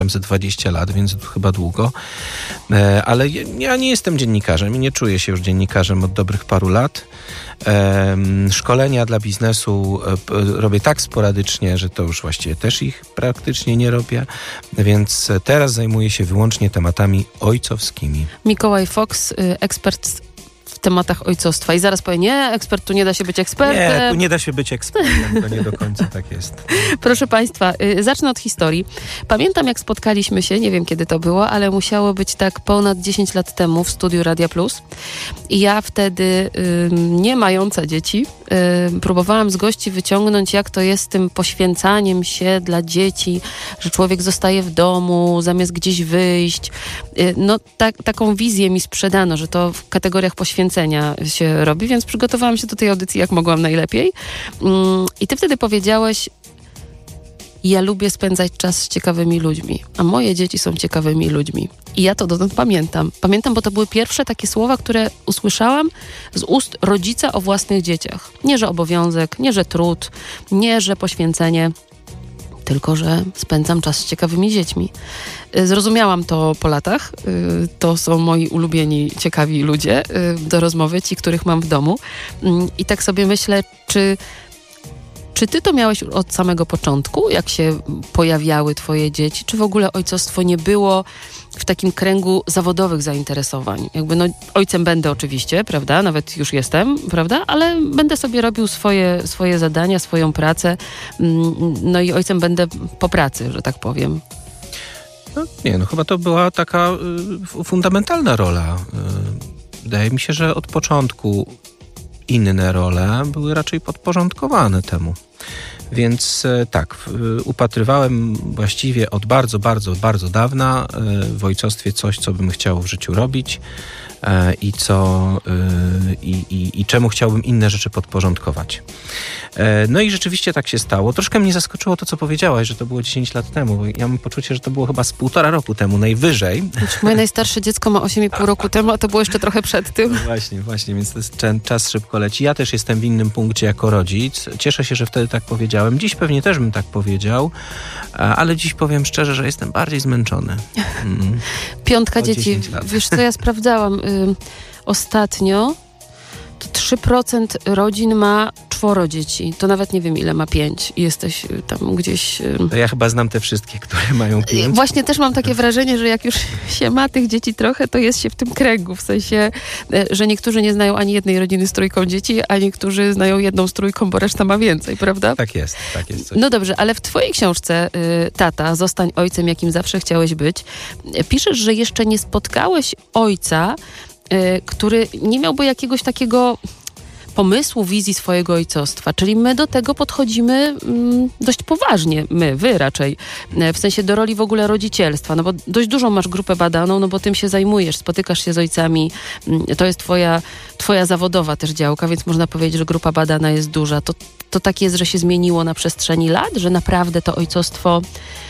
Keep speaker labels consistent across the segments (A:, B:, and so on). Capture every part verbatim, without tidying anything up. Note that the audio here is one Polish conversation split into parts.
A: ze dwadzieścia lat, więc to chyba długo. Ale ja nie jestem dziennikarzem i nie czuję się już dziennikarzem od dobrych paru lat. Szkolenia dla biznesu robię tak sporadycznie, że to już właściwie też ich praktycznie nie robię, więc teraz zajmuję się wyłącznie tematami ojcowskimi.
B: Mikołaj Fox, ekspert w tematach ojcostwa. I zaraz powie, nie, ekspert, tu nie da się być ekspertem.
A: Nie, tu nie da się być ekspertem, to nie do końca tak jest.
B: Proszę Państwa, y, zacznę od historii. Pamiętam, jak spotkaliśmy się, nie wiem kiedy to było, ale musiało być tak ponad dziesięć lat temu w studiu Radia Plus. I ja wtedy, y, nie mająca dzieci, y, próbowałam z gości wyciągnąć, jak to jest z tym poświęcaniem się dla dzieci, że człowiek zostaje w domu, zamiast gdzieś wyjść. Y, no, tak, taką wizję mi sprzedano, że to w kategoriach poświęcenia się robi, więc przygotowałam się do tej audycji jak mogłam najlepiej. I ty wtedy powiedziałeś, ja lubię spędzać czas z ciekawymi ludźmi, a moje dzieci są ciekawymi ludźmi. I ja to dotąd pamiętam. Pamiętam, bo to były pierwsze takie słowa, które usłyszałam z ust rodzica o własnych dzieciach. Nie, że obowiązek, nie, że trud, nie, że poświęcenie, tylko że spędzam czas z ciekawymi dziećmi. Zrozumiałam to po latach. To są moi ulubieni, ciekawi ludzie do rozmowy, ci, których mam w domu. I tak sobie myślę, czy, czy ty to miałeś od samego początku, jak się pojawiały twoje dzieci? Czy w ogóle ojcostwo nie było w takim kręgu zawodowych zainteresowań? Jakby no, ojcem będę oczywiście, prawda? Nawet już jestem, prawda? Ale będę sobie robił swoje, swoje zadania, swoją pracę. No i ojcem będę po pracy, że tak powiem.
A: No, nie, no chyba to była taka y, fundamentalna rola. Y, wydaje mi się, że od początku inne role były raczej podporządkowane temu. Więc tak, upatrywałem właściwie od bardzo, bardzo, bardzo dawna w ojcostwie coś, co bym chciał w życiu robić i co i, i, i czemu chciałbym inne rzeczy podporządkować. No i rzeczywiście tak się stało. Troszkę mnie zaskoczyło to, co powiedziałaś, że to było dziesięć lat temu, bo ja mam poczucie, że to było chyba z półtora roku temu, najwyżej.
B: Moje najstarsze dziecko ma osiem i pół roku temu, a to było jeszcze trochę przed tym.
A: No właśnie, właśnie, więc to jest, czas szybko leci. Ja też jestem w innym punkcie jako rodzic. Cieszę się, że wtedy tak powiedziałem. Dziś pewnie też bym tak powiedział, ale dziś powiem szczerze, że jestem bardziej zmęczony. Mm.
B: Piątka dzieci. Wiesz co, ja sprawdzałam y, ostatnio, to trzy procent rodzin ma czworo dzieci. To nawet nie wiem, ile ma pięć. I jesteś tam gdzieś...
A: To ja chyba znam te wszystkie, które mają pięć.
B: Właśnie też mam takie wrażenie, że jak już się ma tych dzieci trochę, to jest się w tym kręgu. W sensie, że niektórzy nie znają ani jednej rodziny z trójką dzieci, a niektórzy znają jedną z trójką, bo reszta ma więcej, prawda?
A: Tak jest, tak jest. Coś.
B: No dobrze, ale w twojej książce y, Tata, zostań ojcem, jakim zawsze chciałeś być, piszesz, że jeszcze nie spotkałeś ojca, który nie miałby jakiegoś takiego pomysłu, wizji swojego ojcostwa. Czyli my do tego podchodzimy mm, dość poważnie. My, wy raczej. W sensie do roli w ogóle rodzicielstwa. No bo dość dużą masz grupę badaną, no bo tym się zajmujesz, spotykasz się z ojcami. To jest twoja, twoja zawodowa też działka, więc można powiedzieć, że grupa badana jest duża. To, to tak jest, że się zmieniło na przestrzeni lat, że naprawdę to ojcostwo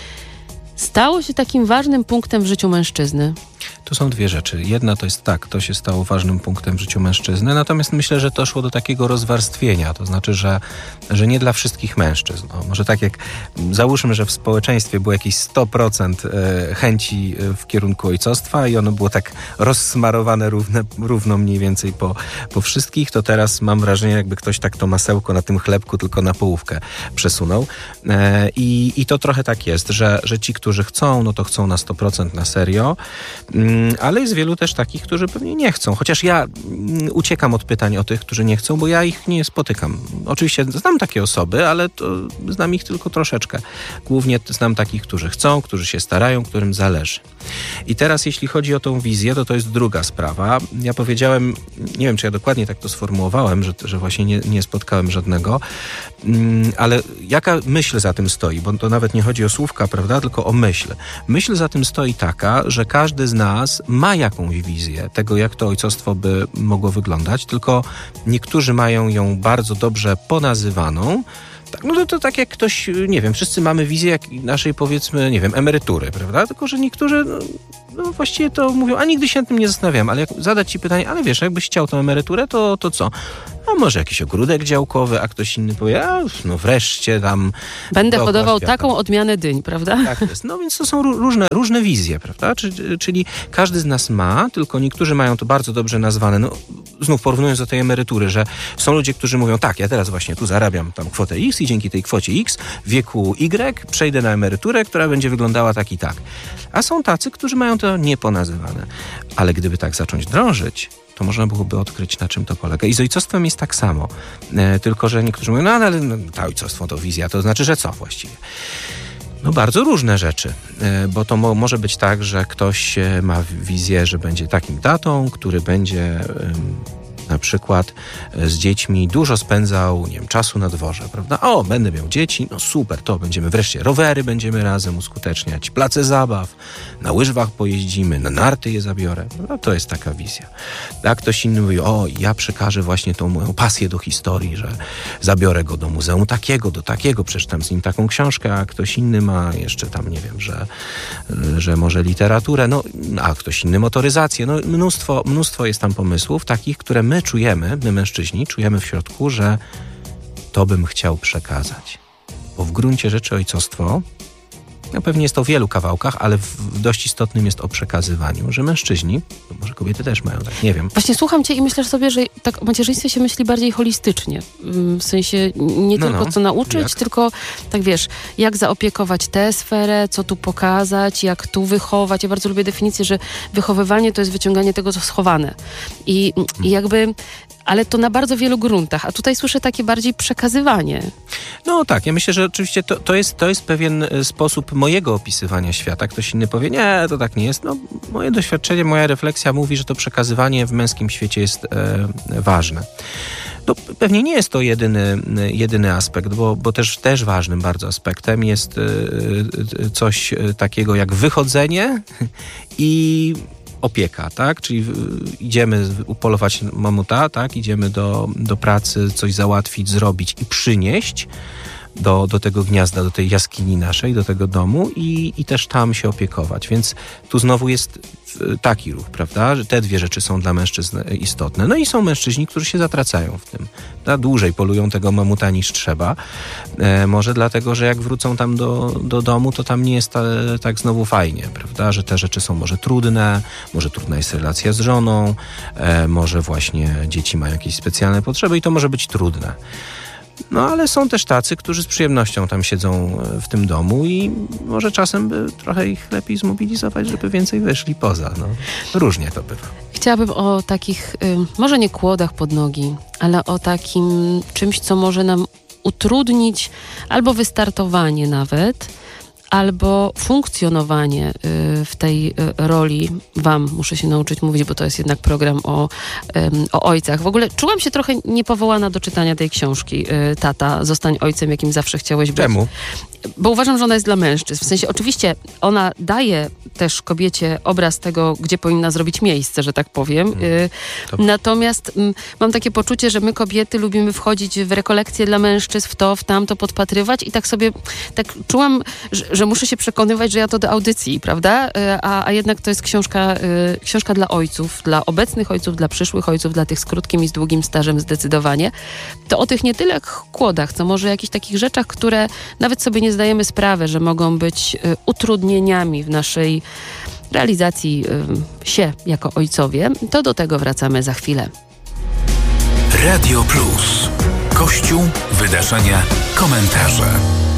B: stało się takim ważnym punktem w życiu mężczyzny.
A: Tu są dwie rzeczy. Jedna to jest tak, to się stało ważnym punktem w życiu mężczyzny, natomiast myślę, że to szło do takiego rozwarstwienia, to znaczy, że, że nie dla wszystkich mężczyzn. O, może tak jak załóżmy, że w społeczeństwie było jakieś sto procent chęci w kierunku ojcostwa i ono było tak rozsmarowane równe, równo mniej więcej po, po wszystkich, to teraz mam wrażenie, jakby ktoś tak to masełko na tym chlebku tylko na połówkę przesunął. I, i to trochę tak jest, że, że ci, którzy chcą, no to chcą na sto procent na serio, ale jest wielu też takich, którzy pewnie nie chcą. Chociaż ja uciekam od pytań o tych, którzy nie chcą, bo ja ich nie spotykam. Oczywiście znam takie osoby, ale to znam ich tylko troszeczkę. Głównie znam takich, którzy chcą, którzy się starają, którym zależy. I teraz jeśli chodzi o tą wizję, to to jest druga sprawa. Ja powiedziałem, nie wiem, czy ja dokładnie tak to sformułowałem, że, że właśnie nie, nie spotkałem żadnego, ale jaka myśl za tym stoi? Bo to nawet nie chodzi o słówka, prawda, tylko o myśl. Myśl za tym stoi taka, że każdy z nas ma jakąś wizję tego, jak to ojcostwo by mogło wyglądać, tylko niektórzy mają ją bardzo dobrze ponazywaną. Tak, no to, to tak jak ktoś, nie wiem, wszyscy mamy wizję jak naszej, powiedzmy, nie wiem, emerytury, prawda? Tylko że niektórzy no, no właściwie to mówią, a nigdy się nad tym nie zastanawiam, ale jak zadać ci pytanie, ale wiesz, jakbyś chciał tą emeryturę, to, to co? A może jakiś ogródek działkowy, a ktoś inny powie, a no wreszcie tam...
B: Będę hodował taką odmianę dyń, prawda?
A: Tak jest. No więc to są różne, różne wizje, prawda? Czyli, czyli każdy z nas ma, tylko niektórzy mają to bardzo dobrze nazwane. No, znów porównując do tej emerytury, że są ludzie, którzy mówią, tak, ja teraz właśnie tu zarabiam tam kwotę X i dzięki tej kwocie X w wieku Y przejdę na emeryturę, która będzie wyglądała tak i tak. A są tacy, którzy mają to nieponazywane. Ale gdyby tak zacząć drążyć, to można byłoby odkryć, na czym to polega. I z ojcostwem jest tak samo. E, tylko, że niektórzy mówią, no ale no, ta ojcostwo to wizja, to znaczy, że co właściwie? No bardzo różne rzeczy, e, bo to mo- może być tak, że ktoś e, ma wizję, że będzie takim tatą, który będzie... E, na przykład z dziećmi dużo spędzał, nie wiem, czasu na dworze, prawda? O, będę miał dzieci, no super, to będziemy wreszcie rowery będziemy razem uskuteczniać, place zabaw, na łyżwach pojeździmy, na narty je zabiorę. No to jest taka wizja. A ktoś inny mówi, o, ja przekażę właśnie tą moją pasję do historii, że zabiorę go do muzeum takiego, do takiego, przeczytam z nim taką książkę, a ktoś inny ma jeszcze tam, nie wiem, że, że może literaturę, no, a ktoś inny motoryzację. No mnóstwo, mnóstwo jest tam pomysłów takich, które my czujemy, my mężczyźni, czujemy w środku, że to bym chciał przekazać. Bo w gruncie rzeczy ojcostwo, no pewnie jest to w wielu kawałkach, ale w, w dość istotnym jest o przekazywaniu, że mężczyźni, no może kobiety też mają tak, nie wiem.
B: Właśnie słucham cię i myślę sobie, że tak o macierzyństwie się myśli bardziej holistycznie. W sensie nie no, tylko no, co nauczyć, jak? tylko tak wiesz, jak zaopiekować tę sferę, co tu pokazać, jak tu wychować. Ja bardzo lubię definicję, że wychowywanie to jest wyciąganie tego, co schowane. I, hmm. i jakby... Ale to na bardzo wielu gruntach, a tutaj słyszę takie bardziej przekazywanie.
A: No tak, ja myślę, że oczywiście to, to, jest, to jest pewien sposób mojego opisywania świata. Ktoś inny powie, nie, to tak nie jest. No, moje doświadczenie, moja refleksja mówi, że to przekazywanie w męskim świecie jest e, ważne. No, pewnie nie jest to jedyny, jedyny aspekt, bo, bo też, też ważnym bardzo aspektem jest e, coś takiego jak wychodzenie i opieka, tak? Czyli idziemy upolować mamuta, tak? Idziemy do, do pracy, coś załatwić, zrobić i przynieść do, do tego gniazda, do tej jaskini naszej, do tego domu i, i też tam się opiekować. Więc tu znowu jest taki ruch, prawda? Że te dwie rzeczy są dla mężczyzn istotne. No i są mężczyźni, którzy się zatracają w tym. Da, dłużej polują tego mamuta niż trzeba. E, może dlatego, że jak wrócą tam do, do domu, to tam nie jest ta, tak znowu fajnie, prawda? Że te rzeczy są może trudne, może trudna jest relacja z żoną, e, może właśnie dzieci mają jakieś specjalne potrzeby i to może być trudne. No ale są też tacy, którzy z przyjemnością tam siedzą w tym domu i może czasem by trochę ich lepiej zmobilizować, żeby więcej wyszli poza. No, różnie to bywa.
B: Chciałabym o takich, może nie kłodach pod nogi, ale o takim czymś, co może nam utrudnić albo wystartowanie nawet, albo funkcjonowanie w tej roli. Wam muszę się nauczyć mówić, bo to jest jednak program o, o ojcach. W ogóle czułam się trochę niepowołana do czytania tej książki. Tata, zostań ojcem, jakim zawsze chciałeś być.
A: Czemu?
B: Bo uważam, że ona jest dla mężczyzn. W sensie, oczywiście ona daje też kobiecie obraz tego, gdzie powinna zrobić miejsce, że tak powiem. Hmm. Natomiast m, mam takie poczucie, że my kobiety lubimy wchodzić w rekolekcje dla mężczyzn, w to, w tamto, podpatrywać i tak sobie, tak czułam, że, że muszę się przekonywać, że ja to do audycji, prawda? A, a jednak to jest książka, y, książka dla ojców, dla obecnych ojców, dla przyszłych ojców, dla tych z krótkim i z długim stażem zdecydowanie. To o tych nie tyle kłodach, co może jakichś takich rzeczach, które nawet sobie nie zdajemy sprawy, że mogą być y, utrudnieniami w naszej realizacji y, się jako ojcowie, to do tego wracamy za chwilę.
C: Radio Plus. Kościół, wydarzenia, komentarze.